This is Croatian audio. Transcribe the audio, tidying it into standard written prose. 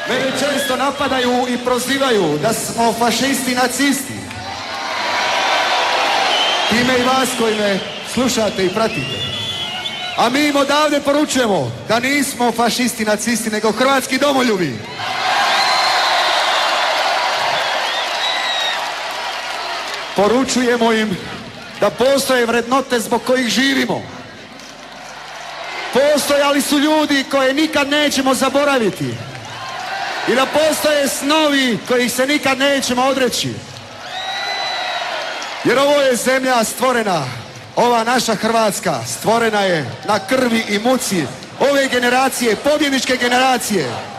Mene često napadaju i prozivaju da smo fašisti i nacisti. Time i vas koji me slušate i pratite. A mi im odavde poručujemo da nismo fašisti i nacisti, nego hrvatski domoljubi. Poručujemo im da postoje vrednote zbog kojih živimo. Postojali su ljudi koje nikad nećemo zaboraviti. I da postoje snovi kojih se nikad nećemo odreći. Jer ovo je zemlja stvorena, ova naša Hrvatska stvorena je na krvi i muci ove generacije, pobjedničke generacije.